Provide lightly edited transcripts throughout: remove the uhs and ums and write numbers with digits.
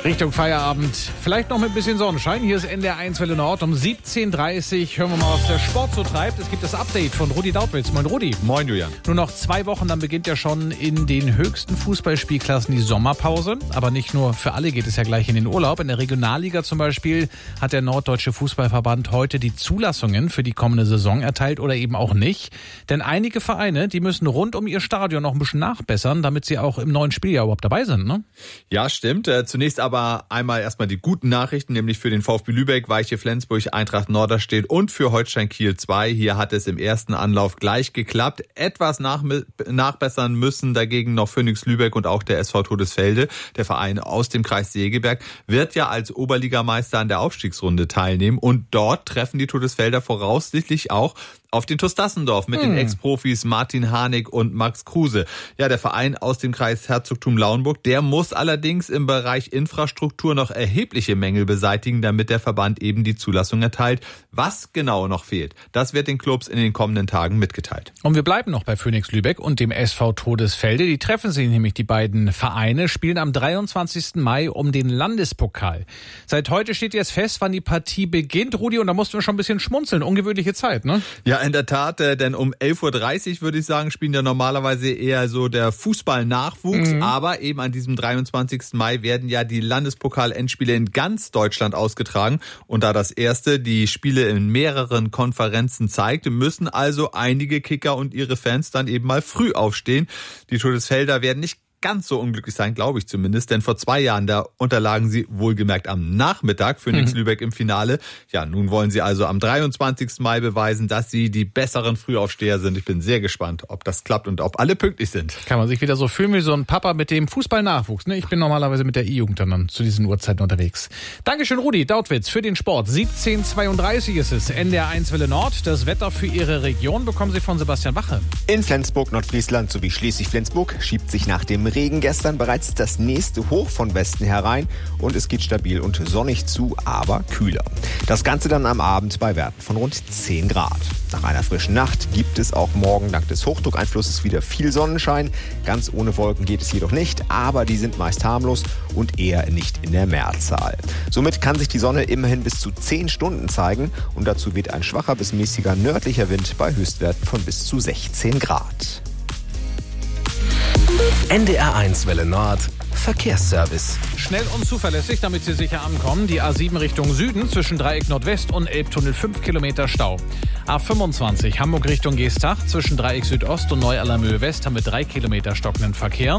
Richtung Feierabend, vielleicht noch mit ein bisschen Sonnenschein. Hier ist NDR 1 Welle Nord um 17.30 Uhr. Hören wir mal, was der Sport so treibt. Es gibt das Update von Rudi Dautwitz. Moin Rudi. Moin Julian. Nur noch 2 Wochen, dann beginnt ja schon in den höchsten Fußballspielklassen die Sommerpause. Aber nicht nur für alle geht es ja gleich in den Urlaub. In der Regionalliga zum Beispiel hat der Norddeutsche Fußballverband heute die Zulassungen für die kommende Saison erteilt oder eben auch nicht. Denn einige Vereine, die müssen rund um ihr Stadion noch ein bisschen nachbessern, damit sie auch im neuen Spieljahr überhaupt dabei sind, ne? Ja, stimmt. Zunächst aber einmal erstmal die guten Nachrichten, nämlich für den VfB Lübeck, Weiche Flensburg, Eintracht Norderstedt und für Holstein Kiel 2. Hier hat es im ersten Anlauf gleich geklappt. Etwas nachbessern müssen dagegen noch Phoenix Lübeck und auch der SV Todesfelde. Der Verein aus dem Kreis Segeberg wird ja als Oberligameister an der Aufstiegsrunde teilnehmen und dort treffen die Todesfelder voraussichtlich auch auf den TuS Dassendorf mit den Ex-Profis Martin Harnik und Max Kruse. Ja, der Verein aus dem Kreis Herzogtum Lauenburg, der muss allerdings im Bereich Infrastruktur noch erhebliche Mängel beseitigen, damit der Verband eben die Zulassung erteilt. Was genau noch fehlt, das wird den Clubs in den kommenden Tagen mitgeteilt. Und wir bleiben noch bei Phoenix Lübeck und dem SV Todesfelde. Die treffen sich nämlich, die beiden Vereine, spielen am 23. Mai um den Landespokal. Seit heute steht jetzt fest, wann die Partie beginnt, Rudi, und da mussten wir schon ein bisschen schmunzeln. Ungewöhnliche Zeit, ne? Ja, in der Tat, denn um 11.30 Uhr würde ich sagen, spielen ja normalerweise eher so der Fußballnachwuchs. Aber eben an diesem 23. Mai werden ja die Landespokal-Endspiele in ganz Deutschland ausgetragen. Und da das erste die Spiele in mehreren Konferenzen zeigt, müssen also einige Kicker und ihre Fans dann eben mal früh aufstehen. Die Todesfelder werden nicht ganz so unglücklich sein, glaube ich zumindest, denn vor 2 Jahren, da unterlagen sie wohlgemerkt am Nachmittag Phoenix Lübeck im Finale. Ja, nun wollen sie also am 23. Mai beweisen, dass sie die besseren Frühaufsteher sind. Ich bin sehr gespannt, ob das klappt und ob alle pünktlich sind. Kann man sich wieder so fühlen wie so ein Papa mit dem Fußballnachwuchs, ne? Ich bin normalerweise mit der E-Jugend dann zu diesen Uhrzeiten unterwegs. Dankeschön, Rudi Dautwitz, für den Sport. 17.32 ist es, NDR 1 Welle Nord. Das Wetter für Ihre Region bekommen Sie von Sebastian Wache. In Flensburg, Nordfriesland sowie Schleswig-Flensburg schiebt sich nach dem Regen gestern bereits das nächste Hoch von Westen herein und es geht stabil und sonnig zu, aber kühler. Das Ganze dann am Abend bei Werten von rund 10 Grad. Nach einer frischen Nacht gibt es auch morgen dank des Hochdruckeinflusses wieder viel Sonnenschein. Ganz ohne Wolken geht es jedoch nicht, aber die sind meist harmlos und eher nicht in der Mehrzahl. Somit kann sich die Sonne immerhin bis zu 10 Stunden zeigen und dazu weht ein schwacher bis mäßiger nördlicher Wind bei Höchstwerten von bis zu 16 Grad. NDR 1 Welle Nord Verkehrsservice. Schnell und zuverlässig, damit Sie sicher ankommen. Die A7 Richtung Süden zwischen Dreieck Nordwest und Elbtunnel 5 Kilometer Stau. A25 Hamburg Richtung Geestach zwischen Dreieck Südost und Neu-Allermöhe West haben wir 3 Kilometer stockenden Verkehr.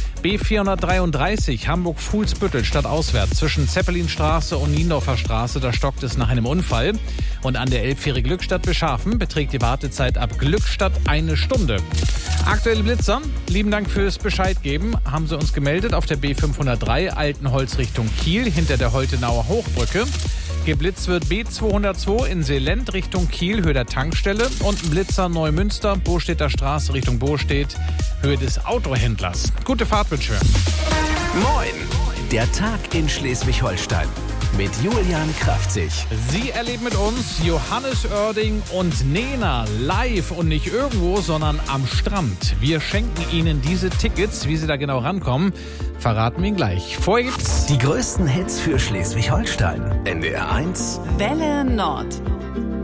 B433 Hamburg-Fuhlsbüttel stadtauswärts zwischen Zeppelinstraße und Niendorfer Straße, da stockt es nach einem Unfall. Und an der Elbfähre Glückstadt-Beschafen beträgt die Wartezeit ab Glückstadt 1 Stunde. Aktuelle Blitzer, lieben Dank fürs Bescheid geben, haben Sie uns gemeldet auf der B503 Altenholz Richtung Kiel hinter der Holtenauer Hochbrücke. Geblitzt wird B202 in Seelend Richtung Kiel, Höhe der Tankstelle. Und ein Blitzer Neumünster, Bostädter Straße Richtung Bostedt, Höhe des Autohändlers. Gute Fahrtwünsche. Moin! Der Tag in Schleswig-Holstein mit Julian Kraftzig. Sie erleben mit uns Johannes Oerding und Nena live und nicht irgendwo, sondern am Strand. Wir schenken Ihnen diese Tickets. Wie Sie da genau rankommen, verraten wir Ihnen gleich. Vorher gibt's die größten Hits für Schleswig-Holstein. NDR 1 Welle Nord.